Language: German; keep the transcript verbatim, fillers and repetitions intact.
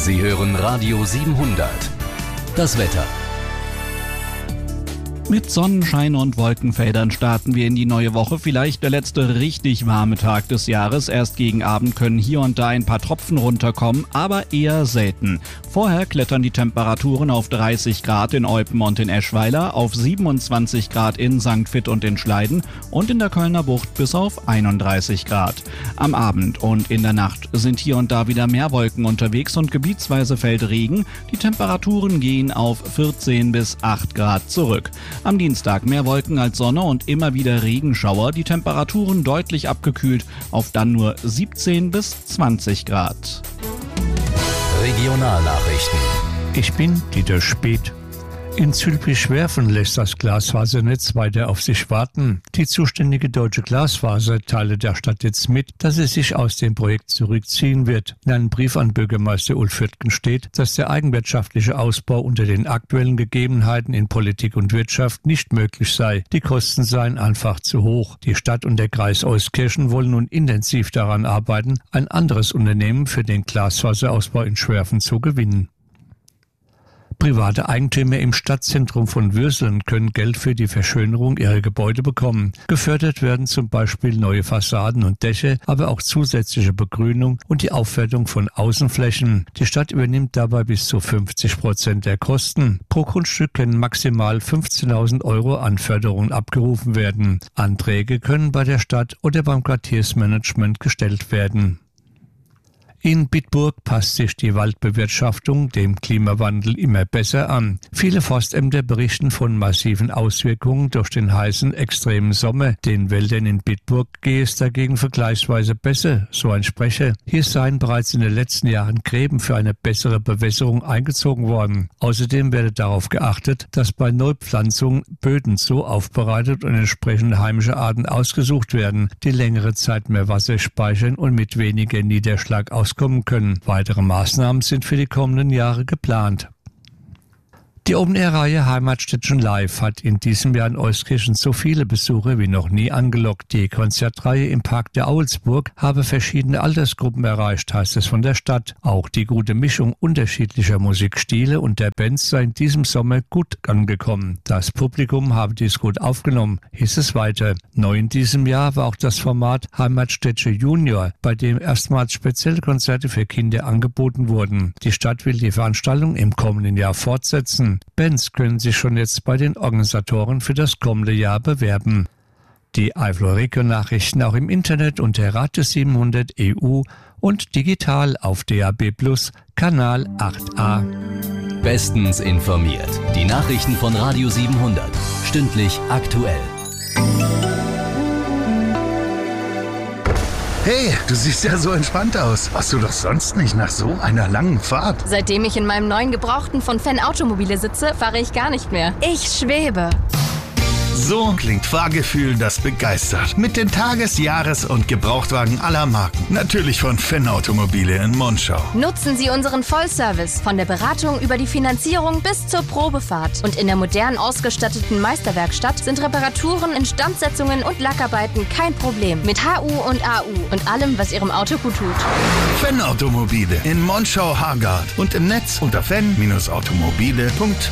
Sie hören Radio siebenhundert. Das Wetter. Mit Sonnenschein und Wolkenfeldern starten wir in die neue Woche. Vielleicht der letzte richtig warme Tag des Jahres. Erst gegen Abend können hier und da ein paar Tropfen runterkommen, aber eher selten. Vorher klettern die Temperaturen auf dreißig Grad in Eupen und in Eschweiler, auf siebenundzwanzig Grad in Sankt Vith und in Schleiden und in der Kölner Bucht bis auf einunddreißig Grad. Am Abend und in der Nacht sind hier und da wieder mehr Wolken unterwegs und gebietsweise fällt Regen. Die Temperaturen gehen auf vierzehn bis acht Grad zurück. Am Dienstag mehr Wolken als Sonne und immer wieder Regenschauer, die Temperaturen deutlich abgekühlt auf dann nur siebzehn bis zwanzig Grad. Regionalnachrichten. Ich bin Dieter Speth. In Zülpich-Werfen lässt das Glasfasernetz weiter auf sich warten. Die zuständige Deutsche Glasfaser teilt der Stadt jetzt mit, dass sie sich aus dem Projekt zurückziehen wird. In einem Brief an Bürgermeister Ulf Hürtgen steht, dass der eigenwirtschaftliche Ausbau unter den aktuellen Gegebenheiten in Politik und Wirtschaft nicht möglich sei. Die Kosten seien einfach zu hoch. Die Stadt und der Kreis Euskirchen wollen nun intensiv daran arbeiten, ein anderes Unternehmen für den Glasfaserausbau in Schwerfen zu gewinnen. Private Eigentümer im Stadtzentrum von Würseln können Geld für die Verschönerung ihrer Gebäude bekommen. Gefördert werden zum Beispiel neue Fassaden und Dächer, aber auch zusätzliche Begrünung und die Aufwertung von Außenflächen. Die Stadt übernimmt dabei bis zu fünfzig Prozent der Kosten. Pro Grundstück können maximal fünfzehntausend Euro an Förderung abgerufen werden. Anträge können bei der Stadt oder beim Quartiersmanagement gestellt werden. In Bitburg passt sich die Waldbewirtschaftung dem Klimawandel immer besser an. Viele Forstämter berichten von massiven Auswirkungen durch den heißen, extremen Sommer. Den Wäldern in Bitburg gehe es dagegen vergleichsweise besser, so ein Sprecher. Hier seien bereits in den letzten Jahren Gräben für eine bessere Bewässerung eingezogen worden. Außerdem werde darauf geachtet, dass bei Neupflanzungen Böden so aufbereitet und entsprechende heimische Arten ausgesucht werden, die längere Zeit mehr Wasser speichern und mit weniger Niederschlag auskommen können. Weitere Maßnahmen sind für die kommenden Jahre geplant. Die Open-Air-Reihe Heimatstädtchen Live hat in diesem Jahr in Euskirchen so viele Besucher wie noch nie angelockt. Die Konzertreihe im Park der Aulsburg habe verschiedene Altersgruppen erreicht, heißt es von der Stadt. Auch die gute Mischung unterschiedlicher Musikstile und der Bands sei in diesem Sommer gut angekommen. Das Publikum habe dies gut aufgenommen, hieß es weiter. Neu in diesem Jahr war auch das Format Heimatstädtchen Junior, bei dem erstmals spezielle Konzerte für Kinder angeboten wurden. Die Stadt will die Veranstaltung im kommenden Jahr fortsetzen. Bands können sich schon jetzt bei den Organisatoren für das kommende Jahr bewerben. Die Eifler Region-Nachrichten auch im Internet unter Radio siebenhundert E U und digital auf D A B Plus, Kanal acht a. Bestens informiert. Die Nachrichten von Radio siebenhundert. Stündlich aktuell. Hey, du siehst ja so entspannt aus. Warst du doch sonst nicht nach so einer langen Fahrt? Seitdem ich in meinem neuen Gebrauchten von Fan Automobile sitze, fahre ich gar nicht mehr. Ich schwebe. So klingt Fahrgefühl, das begeistert. Mit den Tages-, Jahres- und Gebrauchtwagen aller Marken. Natürlich von Fan Automobile in Monschau. Nutzen Sie unseren Vollservice. Von der Beratung über die Finanzierung bis zur Probefahrt. Und in der modern ausgestatteten Meisterwerkstatt sind Reparaturen, Instandsetzungen und Lackarbeiten kein Problem. Mit H U und A U und allem, was Ihrem Auto gut tut. Fan Automobile in Monschau-Hargard und im Netz unter fan Bindestrich automobile Punkt